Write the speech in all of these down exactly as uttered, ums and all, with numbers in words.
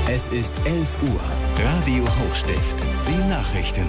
Es ist elf Uhr. Radio Hochstift. Die Nachrichten.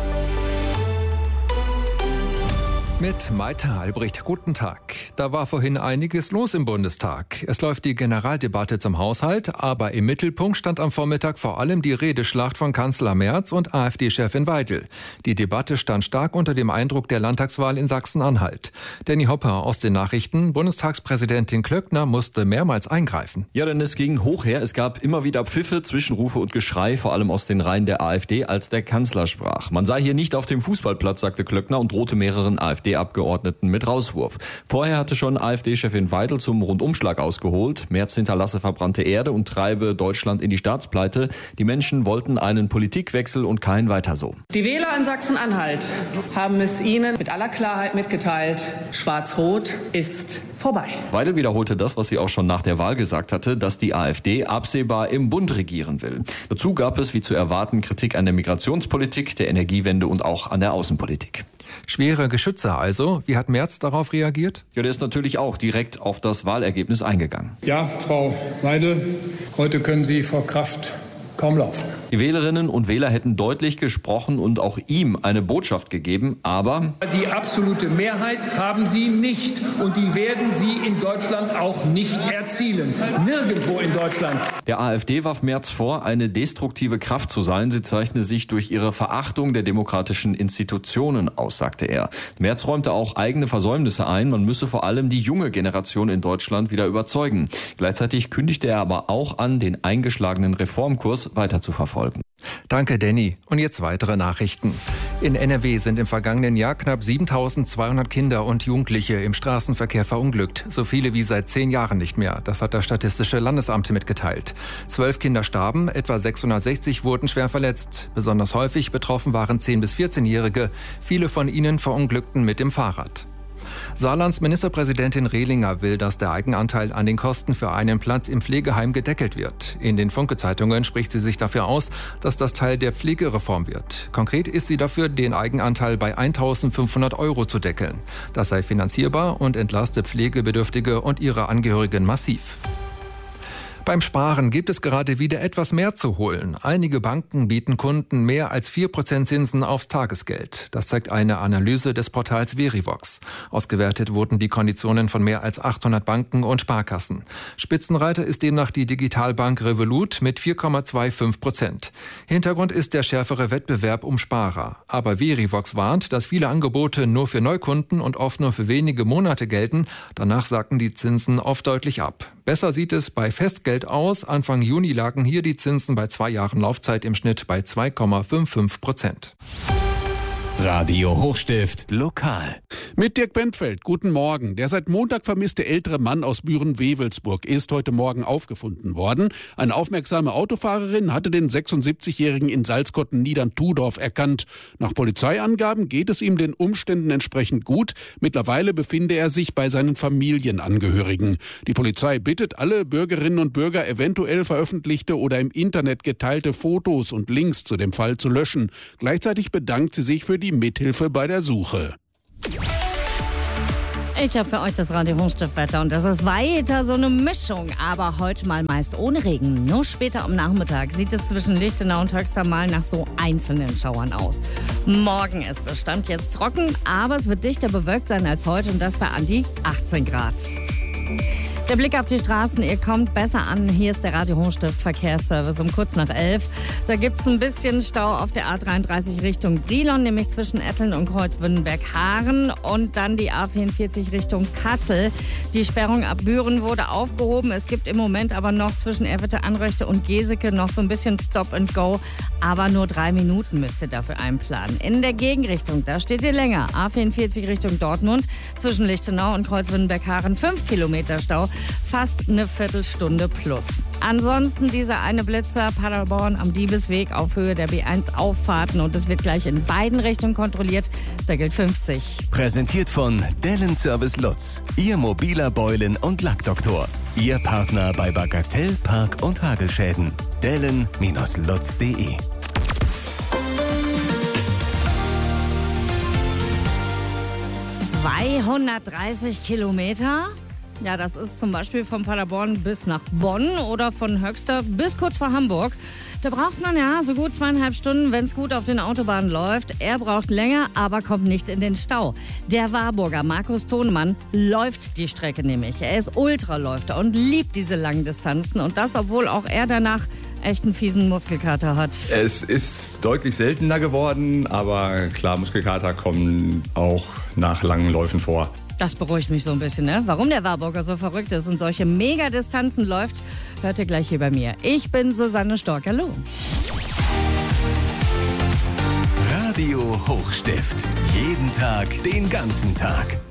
Mit Maita Albrecht, guten Tag. Da war vorhin einiges los im Bundestag. Es läuft die Generaldebatte zum Haushalt, aber im Mittelpunkt stand am Vormittag vor allem die Redeschlacht von Kanzler Merz und AfD-Chefin Weidel. Die Debatte stand stark unter dem Eindruck der Landtagswahl in Sachsen-Anhalt. Danny Hopper aus den Nachrichten. Bundestagspräsidentin Klöckner musste mehrmals eingreifen. Ja, denn es ging hoch her. Es gab immer wieder Pfiffe, Zwischenrufe und Geschrei, vor allem aus den Reihen der AfD, als der Kanzler sprach. Man sei hier nicht auf dem Fußballplatz, sagte Klöckner und drohte mehreren AfD-Abgeordneten mit Rauswurf. Vorher hatte schon AfD-Chefin Weidel zum Rundumschlag ausgeholt. Merz hinterlasse verbrannte Erde und treibe Deutschland in die Staatspleite. Die Menschen wollten einen Politikwechsel und kein Weiter so. Die Wähler in Sachsen-Anhalt haben es Ihnen mit aller Klarheit mitgeteilt. Schwarz-Rot ist vorbei. Weidel wiederholte das, was sie auch schon nach der Wahl gesagt hatte, dass die AfD absehbar im Bund regieren will. Dazu gab es, wie zu erwarten, Kritik an der Migrationspolitik, der Energiewende und auch an der Außenpolitik. Schwere Geschütze also. Wie hat Merz darauf reagiert? Ja, der ist natürlich auch direkt auf das Wahlergebnis eingegangen. Ja, Frau Weidel, heute können Sie vor Kraft kaum laufen. Die Wählerinnen und Wähler hätten deutlich gesprochen und auch ihm eine Botschaft gegeben, aber die absolute Mehrheit haben sie nicht und die werden sie in Deutschland auch nicht erzielen. Nirgendwo in Deutschland. Der AfD warf Merz vor, eine destruktive Kraft zu sein. Sie zeichne sich durch ihre Verachtung der demokratischen Institutionen aus, sagte er. Merz räumte auch eigene Versäumnisse ein. Man müsse vor allem die junge Generation in Deutschland wieder überzeugen. Gleichzeitig kündigte er aber auch an, den eingeschlagenen Reformkurs weiter zu verfolgen. Danke, Danny. Und jetzt weitere Nachrichten. In N R W sind im vergangenen Jahr knapp siebentausendzweihundert Kinder und Jugendliche im Straßenverkehr verunglückt. So viele wie seit zehn Jahren nicht mehr. Das hat das Statistische Landesamt mitgeteilt. Zwölf Kinder starben, etwa sechshundertsechzig wurden schwer verletzt. Besonders häufig betroffen waren zehn- bis vierzehnjährige. Viele von ihnen verunglückten mit dem Fahrrad. Saarlands Ministerpräsidentin Rehlinger will, dass der Eigenanteil an den Kosten für einen Platz im Pflegeheim gedeckelt wird. In den Funke-Zeitungen spricht sie sich dafür aus, dass das Teil der Pflegereform wird. Konkret ist sie dafür, den Eigenanteil bei eintausendfünfhundert Euro zu deckeln. Das sei finanzierbar und entlaste Pflegebedürftige und ihre Angehörigen massiv. Beim Sparen gibt es gerade wieder etwas mehr zu holen. Einige Banken bieten Kunden mehr als vier Prozent Zinsen aufs Tagesgeld. Das zeigt eine Analyse des Portals Verivox. Ausgewertet wurden die Konditionen von mehr als achthundert Banken und Sparkassen. Spitzenreiter ist demnach die Digitalbank Revolut mit vier Komma fünfundzwanzig Prozent. Hintergrund ist der schärfere Wettbewerb um Sparer. Aber Verivox warnt, dass viele Angebote nur für Neukunden und oft nur für wenige Monate gelten. Danach sacken die Zinsen oft deutlich ab. Besser sieht es bei Festgeld aus. Anfang Juni lagen hier die Zinsen bei zwei Jahren Laufzeit im Schnitt bei zwei Komma fünfundfünfzig Prozent. Radio Hochstift lokal. Mit Dirk Bentfeld, guten Morgen. Der seit Montag vermisste ältere Mann aus Büren-Wewelsburg ist heute Morgen aufgefunden worden. Eine aufmerksame Autofahrerin hatte den sechsundsiebzigjährigen in Salzkotten-Niedern-Tudorf erkannt. Nach Polizeiangaben geht es ihm den Umständen entsprechend gut. Mittlerweile befinde er sich bei seinen Familienangehörigen. Die Polizei bittet alle Bürgerinnen und Bürger, eventuell veröffentlichte oder im Internet geteilte Fotos und Links zu dem Fall zu löschen. Gleichzeitig bedankt sie sich für die Mithilfe bei der Suche. Ich habe für euch das Radio Hochstift-Wetter und das ist weiter so eine Mischung, aber heute mal meist ohne Regen. Nur später am Nachmittag sieht es zwischen Lichtenau und Höxter mal nach so einzelnen Schauern aus. Morgen ist es Stand jetzt trocken, aber es wird dichter bewölkt sein als heute und das bei an die achtzehn Grad. Der Blick auf die Straßen, ihr kommt besser an. Hier ist der Radio Hochstift Verkehrsservice um kurz nach elf. Da gibt es ein bisschen Stau auf der A dreiunddreißig Richtung Brilon, nämlich zwischen Etteln und Kreuzwündenberg-Haaren und dann die A vierundvierzig Richtung Kassel. Die Sperrung ab Büren wurde aufgehoben. Es gibt im Moment aber noch zwischen Erwitte-Anrechte und Geseke noch so ein bisschen Stop and Go. Aber nur drei Minuten müsst ihr dafür einplanen. In der Gegenrichtung, da steht ihr länger. A vierundvierzig Richtung Dortmund, zwischen Lichtenau und Kreuzwündenberg-Haaren fünf Kilometer Stau. Fast eine Viertelstunde plus. Ansonsten dieser eine Blitzer Paderborn am Diebesweg auf Höhe der B eins Auffahrten und es wird gleich in beiden Richtungen kontrolliert. Da gilt fünfzig. Präsentiert von Dellen Service Lutz, Ihr mobiler Beulen- und Lackdoktor. Ihr Partner bei Bagatell, Park- und Hagelschäden. Dellen Lutz punkt de. zweihundertdreißig Kilometer? Ja, das ist zum Beispiel von Paderborn bis nach Bonn oder von Höxter bis kurz vor Hamburg. Da braucht man ja so gut zweieinhalb Stunden, wenn es gut auf den Autobahnen läuft. Er braucht länger, aber kommt nicht in den Stau. Der Warburger Markus Thonmann läuft die Strecke nämlich. Er ist Ultraläufer und liebt diese langen Distanzen. Und das, obwohl auch er danach echt einen fiesen Muskelkater hat. Es ist deutlich seltener geworden, aber klar, Muskelkater kommen auch nach langen Läufen vor. Das beruhigt mich so ein bisschen, ne? Warum der Warburger so verrückt ist und solche Megadistanzen läuft, hört ihr gleich hier bei mir. Ich bin Susanne Stork. Hallo. Radio Hochstift. Jeden Tag, den ganzen Tag.